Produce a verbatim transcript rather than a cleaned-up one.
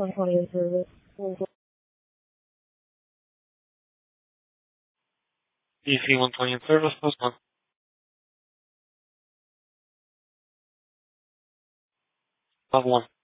client service. D C one client service, plus one. Level one.